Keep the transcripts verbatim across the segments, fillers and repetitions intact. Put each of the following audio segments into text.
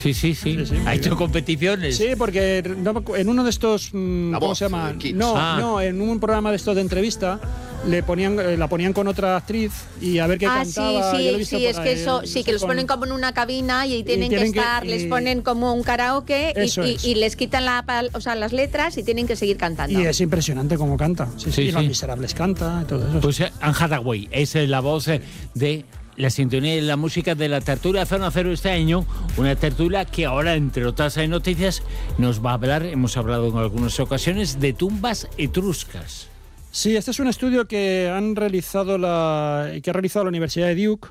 Sí, sí, sí. sí, sí ha hecho competiciones. Sí, porque en uno de estos, ¿cómo voz, se llama? Kids. No, Ah. no, en un programa de estos de entrevista le ponían, la ponían con otra actriz y a ver qué ah, cantaba. sí, Yo lo he sí, visto sí, por es que ahí, eso, sí, que los con... ponen como en una cabina y tienen, y que tienen estar, que, y... les ponen como un karaoke y, y, y les quitan la, o sea, las letras y tienen que seguir cantando. Y es impresionante cómo canta. Sí, sí, sí, y sí. Los Miserables canta y todo eso. Pues Anne Hathaway es la voz de la sintonía y la música de la tertulia Zona Cero este año, una tertulia que ahora, entre otras noticias, nos va a hablar, hemos hablado en algunas ocasiones, de tumbas etruscas. Sí, este es un estudio que han realizado la que ha realizado la Universidad de Duke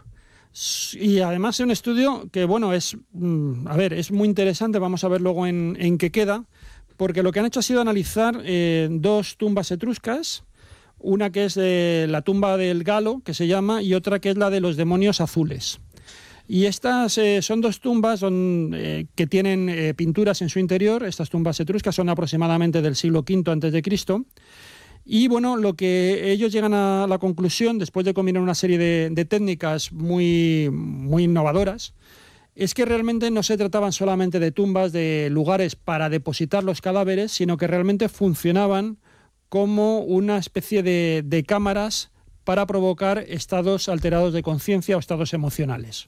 y además es un estudio que, bueno, es a ver, es muy interesante, vamos a ver luego en, en qué queda, porque lo que han hecho ha sido analizar eh, dos tumbas etruscas. Una que es de la tumba del Galo, que se llama, y otra que es la de los demonios azules. Y estas eh, son dos tumbas son, eh, que tienen eh, pinturas en su interior. Estas tumbas etruscas son aproximadamente del siglo quinto antes de Cristo. Y bueno, lo que ellos llegan a la conclusión, después de combinar una serie de, de técnicas muy, muy innovadoras, es que realmente no se trataban solamente de tumbas, de lugares para depositar los cadáveres, sino que realmente funcionaban como una especie de, de cámaras para provocar estados alterados de conciencia o estados emocionales.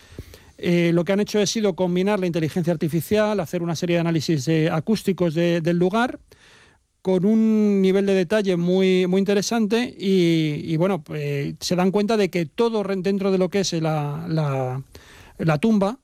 Eh, lo que han hecho ha sido combinar la inteligencia artificial, hacer una serie de análisis eh, acústicos de, del lugar, con un nivel de detalle muy, muy interesante y, y bueno, eh, se dan cuenta de que todo dentro de lo que es la, la, la tumba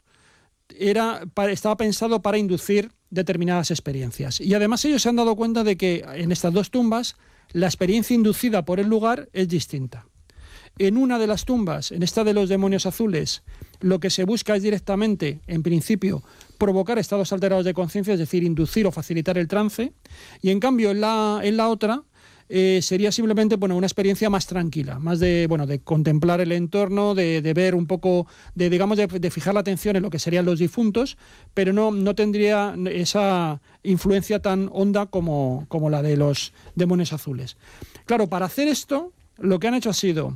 era, estaba pensado para inducir determinadas experiencias. Y además ellos se han dado cuenta de que en estas dos tumbas la experiencia inducida por el lugar es distinta. En una de las tumbas, en esta de los demonios azules, lo que se busca es directamente, en principio, provocar estados alterados de conciencia, es decir, inducir o facilitar el trance, y en cambio en la, en la otra eh, sería simplemente, bueno, una experiencia más tranquila, más de, bueno, de contemplar el entorno, de, de ver un poco, de digamos, de, de fijar la atención en lo que serían los difuntos, pero no, no tendría esa influencia tan honda como, como la de los demonios azules. Claro, para hacer esto, lo que han hecho ha sido,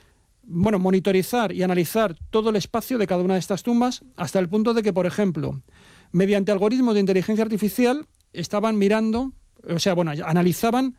bueno, monitorizar y analizar todo el espacio de cada una de estas tumbas, hasta el punto de que, por ejemplo, mediante algoritmos de inteligencia artificial, estaban mirando, o sea, bueno, analizaban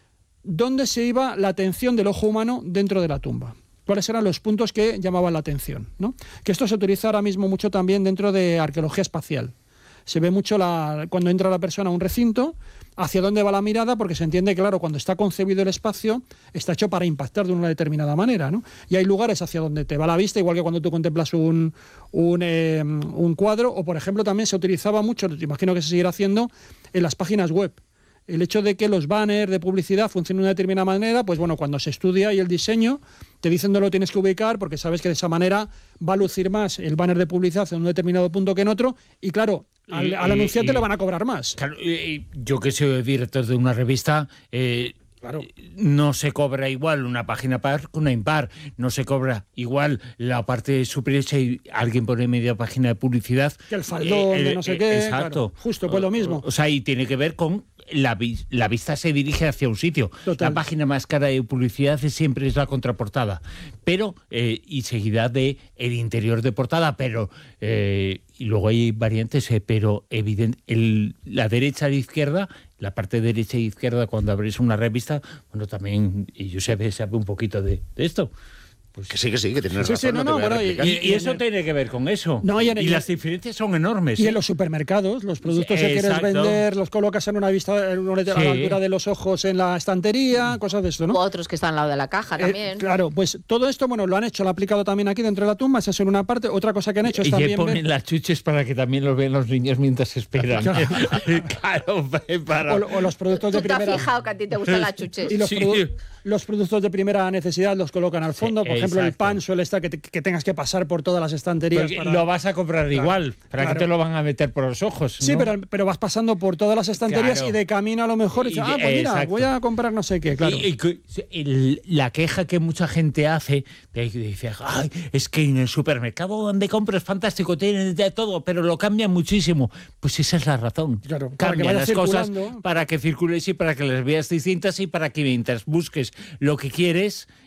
dónde se iba la atención del ojo humano dentro de la tumba. ¿Cuáles eran los puntos que llamaban la atención, ¿no? Que esto se utiliza ahora mismo mucho también dentro de arqueología espacial. Se ve mucho la, cuando entra la persona a un recinto, hacia dónde va la mirada, porque se entiende que, claro, cuando está concebido el espacio, está hecho para impactar de una determinada manera, ¿no? Y hay lugares hacia donde te va la vista, igual que cuando tú contemplas un, un, eh, un cuadro, o por ejemplo también se utilizaba mucho, imagino que se seguirá haciendo, en las páginas web. El hecho de que los banners de publicidad funcionen de una determinada manera, pues bueno, cuando se estudia y el diseño, te dicen dónde lo tienes que ubicar, porque sabes que de esa manera va a lucir más el banner de publicidad en un determinado punto que en otro, y claro, al, y, al anunciante y, le van a cobrar más. Claro, y, yo que soy director de una revista, eh, claro, no se cobra igual una página par que una impar, no se cobra igual la parte superior si alguien pone media página de publicidad. Que el faldón, eh, de no sé eh, qué, exacto. Claro, justo, pues lo mismo. O, o sea, y tiene que ver con La, la vista se dirige hacia un sitio. Total. La página más cara de publicidad siempre es la contraportada, pero eh, y seguida de el interior de portada, pero eh, y luego hay variantes, eh, pero evidente, el, la derecha a la izquierda, la parte derecha e izquierda cuando abrís una revista, bueno, también, y yo sabe, sabe un poquito de, de esto. Pues que sí, que sí, que tienes sí, razón. Sí, no, no no, bueno, y, y, y eso el... tiene que ver con eso. No, y, en, y, y las diferencias son enormes. Y ¿eh? en los supermercados, los productos sí, que quieres vender, los colocas en una vista, en una, sí. a la altura de los ojos en la estantería, cosas de esto, ¿no? O otros que están al lado de la caja también. Eh, claro, pues todo esto, bueno, lo han hecho, lo han aplicado también aquí dentro de la tumba, esa es una parte. Otra cosa que han hecho es y también... Y ponen ver... las chuches para que también los vean los niños mientras esperan. Claro, claro para... o, o los productos ¿Tú de primera... ¿Tú te has fijado que a ti te gustan las chuches? Y los, sí. produ... los productos de primera necesidad los colocan al fondo, sí, por ejemplo, exacto. El pan suele estar que, te, que tengas que pasar por todas las estanterías. Para... Lo vas a comprar claro, igual, ¿para claro. qué te lo van a meter por los ojos? Sí, ¿no? pero, pero vas pasando por todas las estanterías claro. y de camino a lo mejor, y dices, ah, pues mira, exacto. voy a comprar no sé qué, claro. Y, y, y la queja que mucha gente hace, de, dice, ay, es que en el supermercado donde compro es fantástico, tienen de todo, pero lo cambian muchísimo. Pues esa es la razón. Claro, cambian las cosas para que circules y para que las veas distintas y para que mientras busques lo que quieres,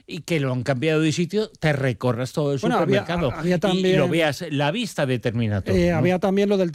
y que lo han cambiado de sitio, te recorras todo el bueno, supermercado había, había y- también, y lo veas, la vista determina todo. Eh, ¿no? Había también lo del